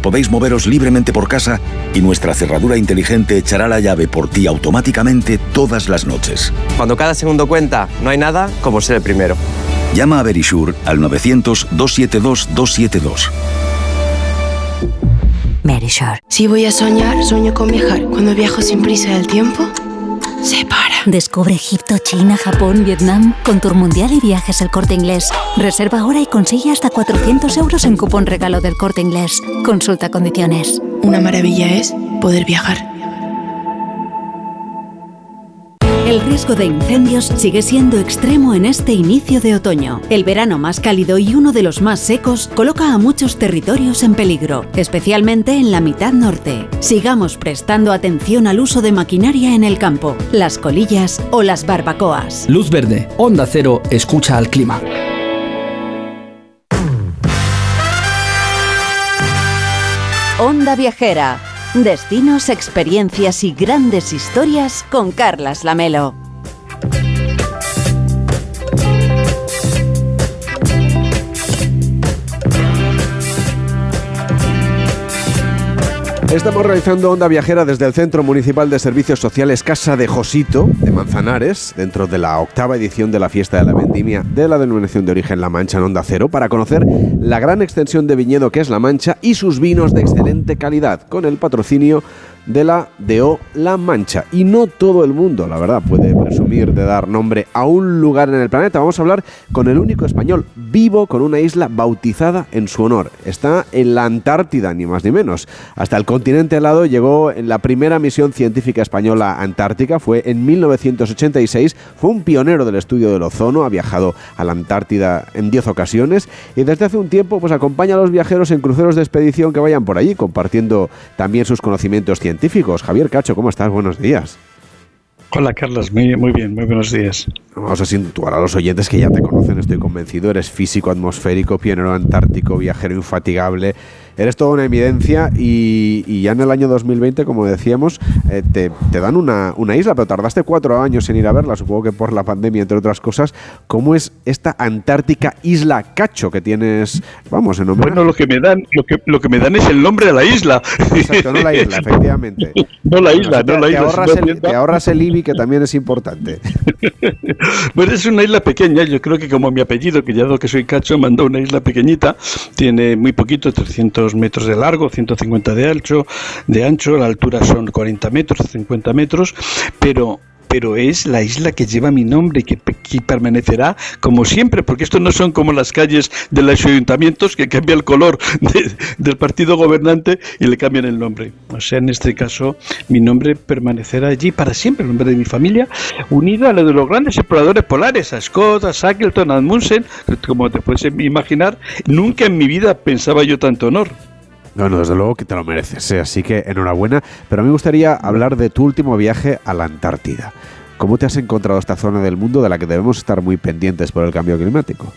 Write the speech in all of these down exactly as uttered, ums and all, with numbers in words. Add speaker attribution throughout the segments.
Speaker 1: podéis moveros libremente por casa y nuestra cerradura inteligente echará la llave por ti automáticamente todas las noches.
Speaker 2: Cuando cada segundo cuenta, no hay nada como ser el primero.
Speaker 1: Llama a Verisure al novecientos, doscientos setenta y dos, doscientos setenta y dos.
Speaker 3: Verisure.
Speaker 4: Si voy a soñar, sueño con viajar. Cuando viajo sin prisa del tiempo, se para.
Speaker 3: Descubre Egipto, China, Japón, Vietnam con Tour Mundial y Viajes El Corte Inglés. Reserva ahora y consigue hasta cuatrocientos euros en cupón regalo del Corte Inglés. Consulta condiciones.
Speaker 4: Una maravilla es poder viajar.
Speaker 5: El riesgo de incendios sigue siendo extremo en este inicio de otoño. El verano más cálido y uno de los más secos coloca a muchos territorios en peligro, especialmente en la mitad norte. Sigamos prestando atención al uso de maquinaria en el campo, las colillas o las barbacoas.
Speaker 6: Luz verde, Onda Cero, escucha al clima.
Speaker 5: Onda Viajera. Destinos, experiencias y grandes historias con Carlas Lamelo.
Speaker 7: Estamos realizando Onda Viajera desde el Centro Municipal de Servicios Sociales Casa de Josito, de Manzanares, dentro de la octava edición de la Fiesta de la Vendimia de la Denominación de Origen La Mancha en Onda Cero, para conocer la gran extensión de viñedo que es La Mancha y sus vinos de excelente calidad, con el patrocinio de la D O La Mancha. Y no todo el mundo, la verdad, puede presumir de dar nombre a un lugar en el planeta. Vamos a hablar con el único español vivo con una isla bautizada en su honor. Está en la Antártida, ni más ni menos. Hasta el continente helado llegó en la primera misión científica española antártica, fue en mil novecientos ochenta y seis, fue un pionero del estudio del ozono, ha viajado a la Antártida en diez ocasiones y desde hace un tiempo pues acompaña a los viajeros en cruceros de expedición que vayan por allí, compartiendo también sus conocimientos científicos. científicos. Javier Cacho, ¿cómo estás? Buenos días.
Speaker 8: Hola, Carlos. Muy, muy bien, muy buenos días.
Speaker 7: Vamos a situar a los oyentes que ya te conocen, estoy convencido. Eres físico atmosférico, pionero antártico, viajero infatigable. Eres toda una evidencia y, y ya en el año dos mil veinte, como decíamos, eh, te, te dan una, una isla, pero tardaste cuatro años en ir a verla, supongo que por la pandemia, entre otras cosas. ¿Cómo es esta Antártica Isla Cacho que tienes, vamos, en homenaje?
Speaker 8: Bueno, lo que me dan, lo que, lo que me dan es el nombre de la isla.
Speaker 7: Exacto, no la isla, efectivamente.
Speaker 8: No la isla,
Speaker 7: bueno,
Speaker 8: no
Speaker 7: te,
Speaker 8: la isla.
Speaker 7: Te ahorras, el, te ahorras el I B I, que también es importante.
Speaker 8: Bueno, es una isla pequeña, yo creo que como mi apellido, que ya dado que soy Cacho, mandó una isla pequeñita, tiene muy poquito, trescientos metros de largo, ciento cincuenta de ancho, de ancho, la altura son cuarenta metros, cincuenta metros, pero pero es la isla que lleva mi nombre y que, que permanecerá como siempre, porque esto no son como las calles de los ayuntamientos que cambia el color de, del partido gobernante y le cambian el nombre. O sea, en este caso, mi nombre permanecerá allí para siempre, el nombre de mi familia, unido a lo de los grandes exploradores polares, a Scott, a Shackleton, a Amundsen, como te puedes imaginar. Nunca en mi vida pensaba yo tanto honor.
Speaker 7: Bueno, desde luego que te lo mereces, ¿eh? Así que enhorabuena. Pero a mí me gustaría hablar de tu último viaje a la Antártida. ¿Cómo te has encontrado esta zona del mundo de la que debemos estar muy pendientes por el cambio climático?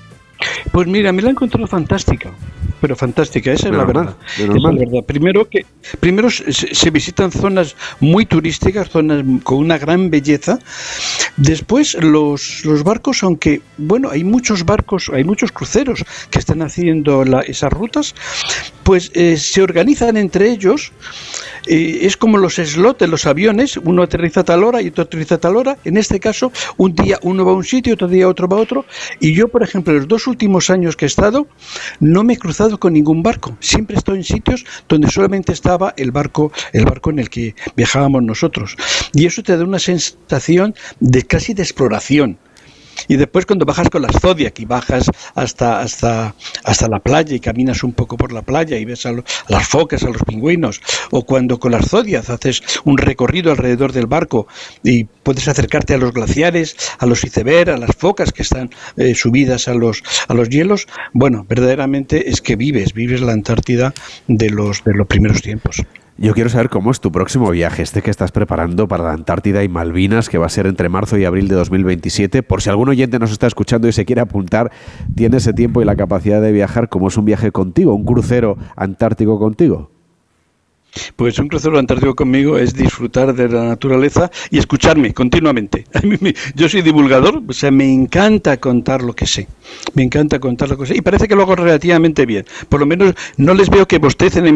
Speaker 8: Pues mira, me la he encontrado fantástica, pero fantástica, esa es la verdad. Esa es la verdad. Primero que primero se, se visitan zonas muy turísticas, zonas con una gran belleza. Después los, los barcos, aunque bueno, hay muchos barcos, hay muchos cruceros que están haciendo la, esas rutas, pues eh, se organizan entre ellos. Eh, es como los slots de los aviones, uno aterriza a tal hora y otro aterriza a tal hora. En este caso, un día uno va a un sitio, otro día otro va a otro. Y yo, por ejemplo, los dos últimos años que he estado, no me he cruzado con ningún barco. Siempre he estado en sitios donde solamente estaba el barco, el barco en el que viajábamos nosotros. Y eso te da una sensación de casi de exploración. Y después cuando bajas con las Zodiac y bajas hasta hasta hasta la playa y caminas un poco por la playa y ves a, lo, a las focas, a los pingüinos, o cuando con las Zodiac haces un recorrido alrededor del barco y puedes acercarte a los glaciares, a los icebergs, a las focas que están eh, subidas a los a los hielos, bueno, verdaderamente es que vives, vives la Antártida de los de los primeros tiempos.
Speaker 7: Yo quiero saber cómo es tu próximo viaje, este que estás preparando para la Antártida y Malvinas, que va a ser entre marzo y abril de dos mil veintisiete. Por si algún oyente nos está escuchando y se quiere apuntar, tiene ese tiempo y la capacidad de viajar. ¿Cómo es un viaje contigo, un crucero antártico contigo?
Speaker 8: Pues un crucero antártico conmigo es disfrutar de la naturaleza y escucharme continuamente. A mí me, yo soy divulgador, o sea, me encanta contar lo que sé. Me encanta contar lo que sé y parece que lo hago relativamente bien. Por lo menos no les veo que bostecen en